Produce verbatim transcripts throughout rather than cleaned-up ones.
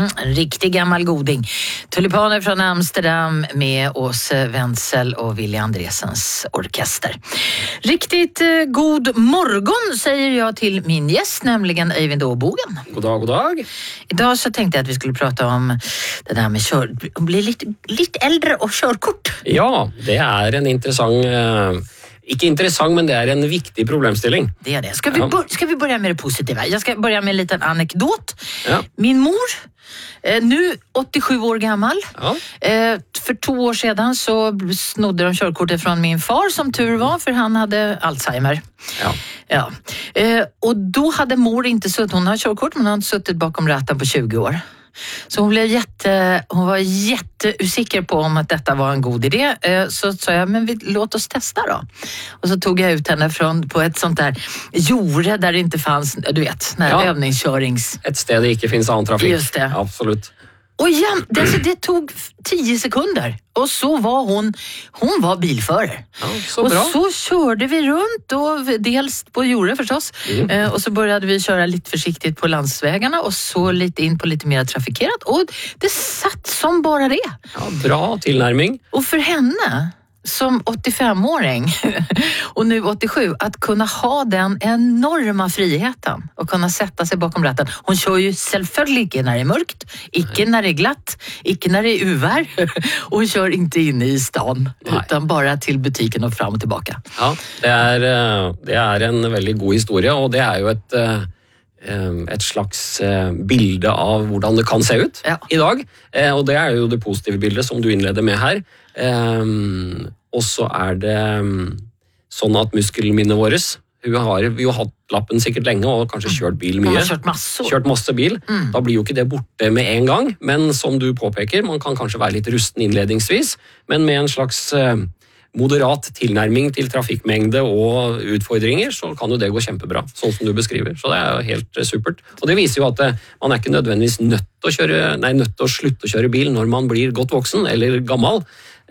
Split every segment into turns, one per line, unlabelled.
Mm, en riktig gammal goding. Tulipaner från Amsterdam med Åse Wenzel och Willy Andresens orkester. Riktigt eh, god morgon säger jag till min gäst, nämligen Eivind Åbogen.
God dag, god dag.
Idag så tänkte jag att vi skulle prata om det där med kör... bli lite, lite äldre och körkort.
Ja, det är en intressant... Eh... Ikke interessant, men det är en viktig problemstilling.
Det är det. Ska vi, bör- ska vi börja med det positiva? Jag ska börja med en liten anekdot.
Ja.
Min mor, eh, nu åttiosju år gammal.
Ja.
Eh, för två år sedan så snodde de körkortet från min far, som tur var, för han hade Alzheimer.
Ja.
Ja. Eh, och då hade mor inte suttit, hon har körkort, men hon har inte suttit bakom ratten på tjugo år. Så hon blev jätte, hon var jätteusikker på om att detta var en god idé. Så sa jag, men vi, låt oss testa då. Och så tog jag ut henne från, på ett sånt där jorde där det inte fanns, du vet, när
ja.
övningskörings...
Ett sted det inte finns annan trafik.
Just det.
Absolut.
Och igen, det, alltså, det tog tio sekunder. Och så var hon, hon var bilförare.
Ja, så
och
bra.
så körde vi runt, och dels på jorden förstås. Mm. Eh, och så började vi köra lite försiktigt på landsvägarna och så lite in på lite mer trafikerat. Och det satt som bara det.
Ja, bra tillnärming.
Och för henne som åttiofemåring och nu åttiosju, att kunna ha den enorma friheten och kunna sätta sig bakom ratten. Hon kör ju självföljligt icke när det är mörkt, icke när det är glatt, icke när det är uvär, och hon kör inte inne i stan. Nej. Utan bara till butiken och fram och tillbaka.
Ja, det är, det är en väldigt god historia, och det är ju ett, ett slags bilde av hvordan det kan se ut ja. idag. Och det är ju det positiva bildet som du inledde med här. Um, och så är det um, sånn at muskelminnet våres, hun har vi har hatt lappen sikkert lenge og kanskje kjørt bil mye.
Har kjørt masse.
Kjørt masse bil. Mm. Da blir jo ikke det borte med en gang, men som du påpeker, man kan kanskje være litt rusten innledningsvis, men med en slags uh, moderat tilnærming til trafikkmengde og utfordringer, så kan jo det gå kjempebra, sånn som du beskriver. Så det er jo helt uh, supert. Og det viser jo at uh, man er ikke nødvendigvis nødt til å kjøre, nei, nødt til å slutte å kjøre bil når man blir godt voksen eller gammel.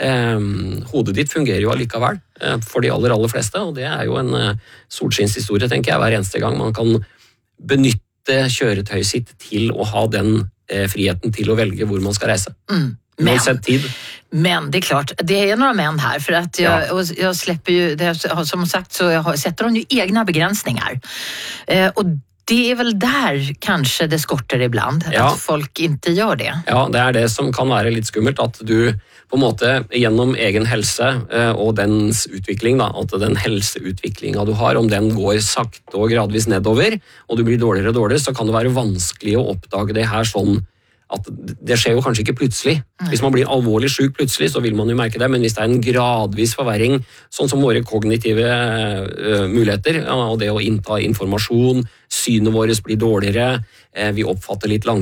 Um, hodet ditt fungerer jo allikevel uh, for de aller, aller fleste, og det er jo en uh, solskinnshistorie, tenker jeg, hver eneste gang man kan benytte kjøretøyet sitt til å ha den uh, friheten til å velge hvor man skal reise. Mm. Men,
men det är klart, det är några män här, för att jag, ja. och jag släpper ju, det, som sagt så jag har, sätter de ju egna begränsningar. Eh, och det är väl där kanske det skortar ibland, ja. Att folk inte gör det. Ja,
det är det som kan vara lite skummelt, att du på en måte genom egen helse och dens utvikling, da, at den helseutviklingen du har, om den går sakte og gradvis nedover, og du blir dårligere og dårligere, så kan det være vanskelig å oppdage det her sånn, at det skjer jo kanskje ikke plutselig. Hvis man blir alvorlig syk plutselig, så vil man jo merke det, men hvis det er en gradvis forverring, sånn som våre kognitive uh, muligheter, ja, og det å innta informasjon, synet våres blir dårligere, uh, vi oppfatter litt langsomt,